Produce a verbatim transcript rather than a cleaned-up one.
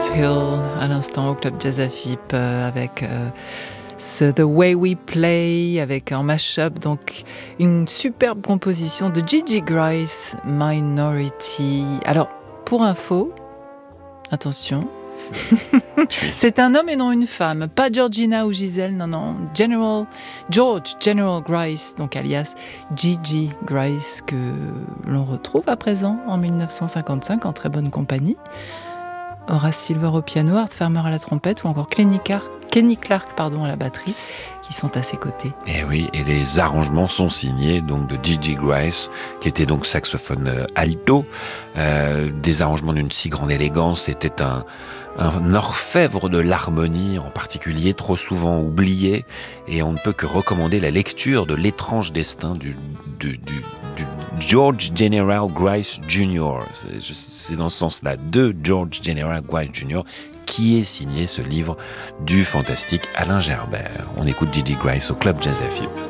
Cypress Hill à l'instant au Club Jazz Afip euh, avec euh, ce The Way We Play avec un mash-up, donc une superbe composition de Gigi Grice, Minority. Alors pour info, attention, c'est un homme et non une femme, pas Georgina ou Gisèle, non non, General George General Grice, donc alias Gigi Grice, que l'on retrouve à présent en dix-neuf cent cinquante-cinq en très bonne compagnie. Horace Silver au piano, Art Farmer à la trompette ou encore Kenny Clark, Kenny Clark pardon, à la batterie, qui sont à ses côtés. Et oui, et les arrangements sont signés donc de Gigi Grice, qui était donc saxophone alto. Euh, des arrangements d'une si grande élégance, c'était un, un orfèvre de l'harmonie, en particulier trop souvent oublié, et on ne peut que recommander la lecture de L'étrange destin du, du, du, du George General Grice junior C'est, c'est dans ce sens-là, de George General Grice junior, qui est signé ce livre du fantastique Alain Gerbert. On écoute Gigi Grice au Club Jazz Afip.